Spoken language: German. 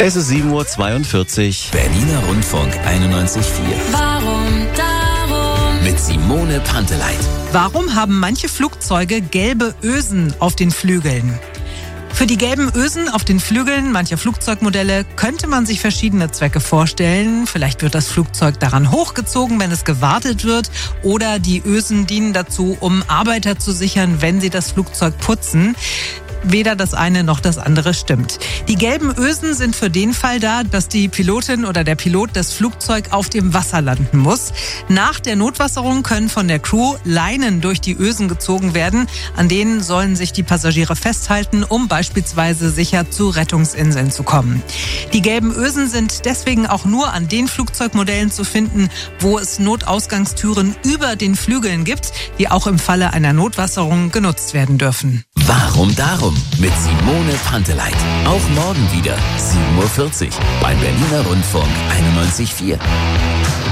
Es ist 7:42 Uhr. Berliner Rundfunk 91.4. Warum darum? Mit Simone Panteleit. Warum haben manche Flugzeuge gelbe Ösen auf den Flügeln? Für die gelben Ösen auf den Flügeln mancher Flugzeugmodelle könnte man sich verschiedene Zwecke vorstellen. Vielleicht wird das Flugzeug daran hochgezogen, wenn es gewartet wird, oder die Ösen dienen dazu, um Arbeiter zu sichern, wenn sie das Flugzeug putzen. Weder das eine noch das andere stimmt. Die gelben Ösen sind für den Fall da, dass die Pilotin oder der Pilot das Flugzeug auf dem Wasser landen muss. Nach der Notwasserung können von der Crew Leinen durch die Ösen gezogen werden. An denen sollen sich die Passagiere festhalten, um beispielsweise sicher zu Rettungsinseln zu kommen. Die gelben Ösen sind deswegen auch nur an den Flugzeugmodellen zu finden, wo es Notausgangstüren über den Flügeln gibt, die auch im Falle einer Notwasserung genutzt werden dürfen. Warum darum? Mit Simone Panteleit. Auch morgen wieder 7:40 Uhr beim Berliner Rundfunk 91.4.